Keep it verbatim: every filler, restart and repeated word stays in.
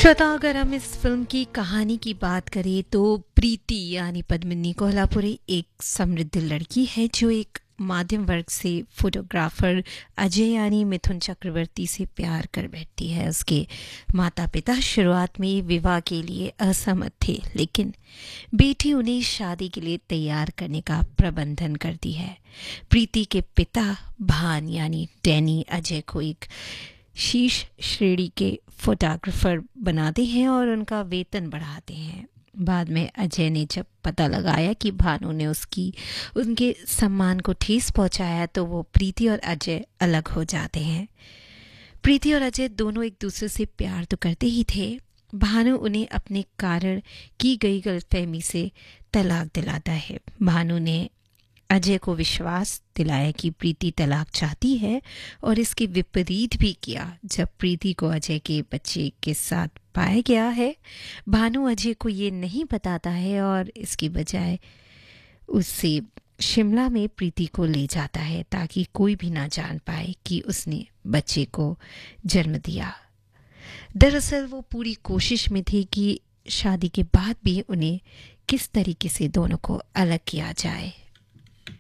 श्रोता, अगर हम इस फिल्म की कहानी की बात करें तो प्रीति यानी पद्मिनी कोल्हापुरी एक समृद्ध लड़की है जो एक मध्यम वर्ग से फोटोग्राफर अजय यानी मिथुन चक्रवर्ती से प्यार कर बैठती है। उसके माता पिता शुरुआत में विवाह के लिए असहमत थे, लेकिन बेटी उन्हें शादी के लिए तैयार करने का प्रबंधन करती है। प्रीति के पिता भान यानी डैनी अजय को एक शीर्ष श्रेणी के फोटोग्राफर बनाते हैं और उनका वेतन बढ़ाते हैं। बाद में अजय ने जब पता लगाया कि भानु ने उसकी उनके सम्मान को ठेस पहुंचाया तो वो प्रीति और अजय अलग हो जाते हैं। प्रीति और अजय दोनों एक दूसरे से प्यार तो करते ही थे। भानु उन्हें अपने कारण की गई गलतफहमी से तलाक दिलाता है। भानु ने अजय को विश्वास दिलाया कि प्रीति तलाक चाहती है और इसके विपरीत भी किया। जब प्रीति को अजय के बच्चे के साथ पाया गया है, भानु अजय को ये नहीं बताता है और इसकी बजाय उससे शिमला में प्रीति को ले जाता है ताकि कोई भी ना जान पाए कि उसने बच्चे को जन्म दिया। दरअसल वो पूरी कोशिश में थी कि शादी के बाद भी उन्हें किस तरीके से दोनों को अलग किया जाए।